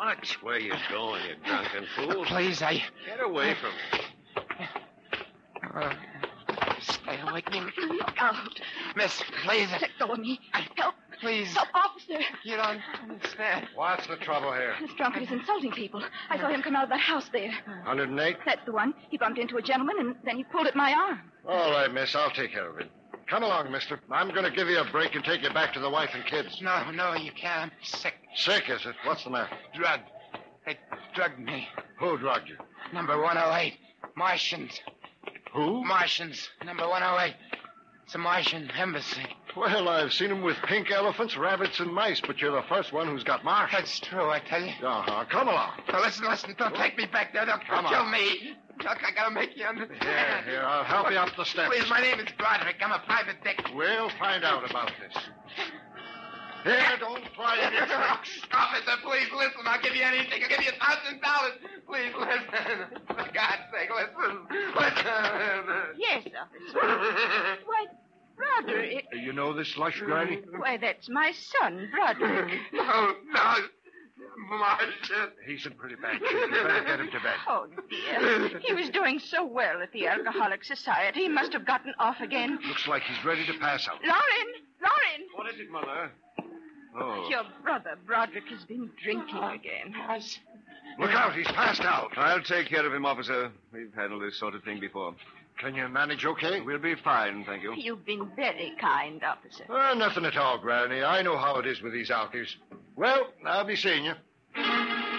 Watch where you're going, you drunken fool. Please, Get away from me. Stay away from me. Look out. Miss, please. Let go of me. Help. Please. Help, officer. You don't understand. What's the trouble here? This drunkard is insulting people. I saw him come out of that house there. 108? That's the one. He bumped into a gentleman, and then he pulled at my arm. All right, miss. I'll take care of it. Come along, mister. I'm going to give you a break and take you back to the wife and kids. No, you can't. I'm sick. Sick, is it? What's the matter? Drugged. They drugged me. Who drugged you? Number 108. Martians. Who? Martians. Number 108. It's a Martian embassy. Well, I've seen them with pink elephants, rabbits, and mice, but you're the first one who's got marsh. That's true, I tell you. Uh-huh. Come along. Now, listen. Don't take me back there. They'll kill me. Look, I gotta make you understand. Here, I'll help you up the steps. Please, my name is Broderick. I'm a private dick. We'll find out about this. Here, don't fly in your tracks. Officer, please listen. I'll give you anything. I'll give you $1,000. Please listen. For God's sake, listen. Yes, officer. Why, Broderick. You know this lush, Granny? Why, that's my son, Broderick. No. Martian. He's in pretty bad shape. You better get him to bed. Oh, dear. He was doing so well at the Alcoholic Society. He must have gotten off again. Looks like he's ready to pass out. Lauren! What is it, Mother? Oh. Your brother, Broderick, has been drinking again. Look out, he's passed out. I'll take care of him, officer. We've handled this sort of thing before. Can you manage okay? We'll be fine, thank you. You've been very kind, officer. Nothing at all, Granny. I know how it is with these alkies. Well, I'll be seeing you.